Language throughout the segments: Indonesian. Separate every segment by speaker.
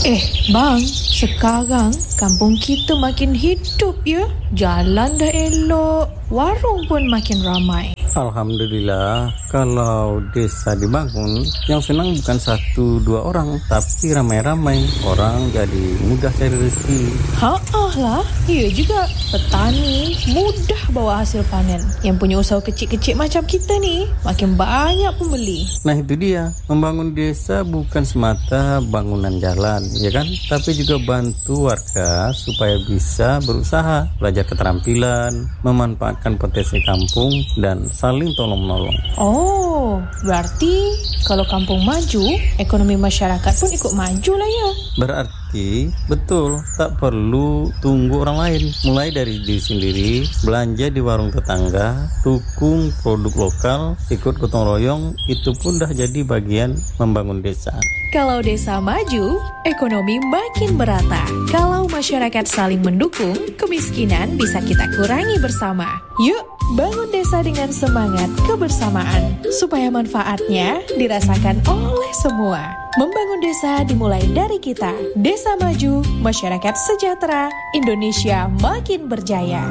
Speaker 1: Bang, sekarang kampung kita makin hidup ya. Jalan dah elok, warung pun makin ramai.
Speaker 2: Alhamdulillah, kalau desa dibangun, yang senang bukan 1-2 orang, tapi ramai-ramai. Orang jadi mudah cari rezeki.
Speaker 1: Lah, iya juga. Petani mudah bawa hasil panen. Yang punya usaha kecil-kecil macam kita nih, makin banyak pembeli.
Speaker 2: Nah itu dia, membangun desa bukan semata bangunan jalan, ya kan? Tapi juga bantu warga supaya bisa berusaha, belajar keterampilan, memanfaatkan potensi kampung, dan saling tolong-menolong.
Speaker 1: Oh, berarti kalau kampung maju, ekonomi masyarakat pun ikut maju lah ya.
Speaker 2: Berarti, betul, tak perlu tunggu orang lain. Mulai dari diri sendiri, belanja di warung tetangga, dukung produk lokal, ikut gotong royong, itu pun dah jadi bagian membangun desa.
Speaker 1: Kalau desa maju, ekonomi makin merata. Kalau masyarakat saling mendukung, kemiskinan bisa kita kurangi bersama. Yuk, bangun desa dengan semangat kebersamaan, supaya manfaatnya dirasakan oleh semua. Membangun desa dimulai dari kita. Desa maju, masyarakat sejahtera, Indonesia makin berjaya.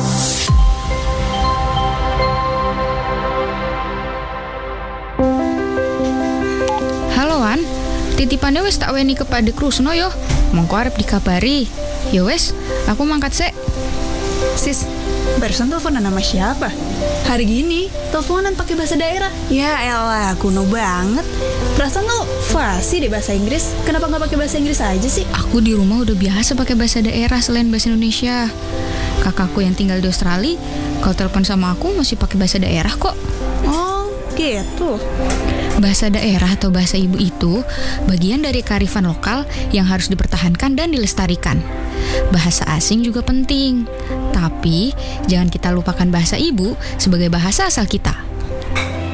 Speaker 3: Halo Wan, titipannya wes tak weni kepada Krusno yo. Mongko arep dikabari. Ya wes, aku mangkat sek.
Speaker 4: Sis, barusan teleponan sama siapa? Hari gini, teleponan pakai bahasa daerah. Ya elah, kuno banget. Perasaan lo fasih deh bahasa Inggris. Kenapa nggak pakai bahasa Inggris aja sih?
Speaker 3: Aku di rumah udah biasa pakai bahasa daerah selain bahasa Indonesia. Kakakku yang tinggal di Australia, kalau telepon sama aku masih pakai bahasa daerah kok.
Speaker 4: Oh, gitu.
Speaker 3: Bahasa daerah atau bahasa ibu itu bagian dari kearifan lokal yang harus dipertahankan dan dilestarikan. Bahasa asing juga penting, tapi jangan kita lupakan bahasa ibu sebagai bahasa asal kita.